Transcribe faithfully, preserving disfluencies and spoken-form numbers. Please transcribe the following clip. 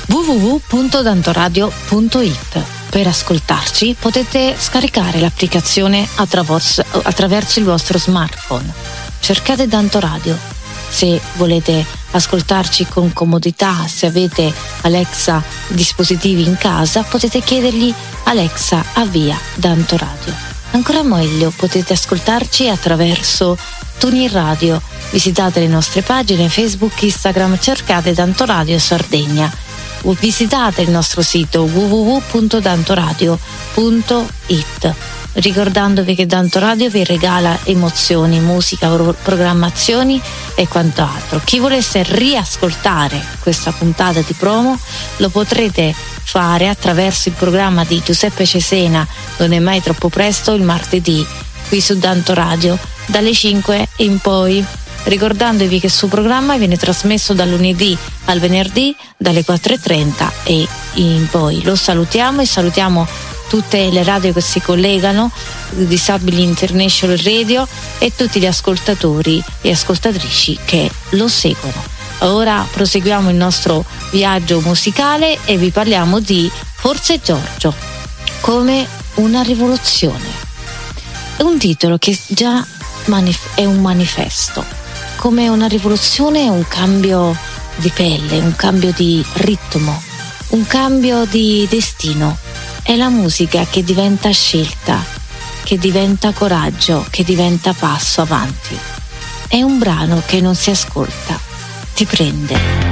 w w w punto dantoradio punto i t. Per ascoltarci potete scaricare l'applicazione attraverso, attraverso il vostro smartphone. Cercate Dantoradio. Se volete ascoltarci con comodità, se avete Alexa dispositivi in casa, potete chiedergli: Alexa, avvia Dantoradio. Ancora meglio, potete ascoltarci attraverso TuneIn Radio. Visitate le nostre pagine Facebook, Instagram, cercate Dantoradio Sardegna o visitate il nostro sito w w w punto dantoradio punto i t. Ricordandovi che Dantoradio vi regala emozioni, musica, programmazioni e quanto altro. Chi volesse riascoltare questa puntata di promo lo potrete fare attraverso il programma di Giuseppe Cesena, Non è mai troppo presto, il martedì qui su Dantoradio dalle cinque in poi. Ricordandovi che il suo programma viene trasmesso dal lunedì al venerdì dalle quattro e trenta e in poi. Lo salutiamo e salutiamo tutte le radio che si collegano, Disabili International Radio, e tutti gli ascoltatori e ascoltatrici che lo seguono. Ora proseguiamo il nostro viaggio musicale e vi parliamo di Forse Giorgio, come una rivoluzione. È un titolo che già manif- è un manifesto, come una rivoluzione è un cambio di pelle, un cambio di ritmo, un cambio di destino. È la musica che diventa scelta, che diventa coraggio, che diventa passo avanti. È un brano che non si ascolta, ti prende.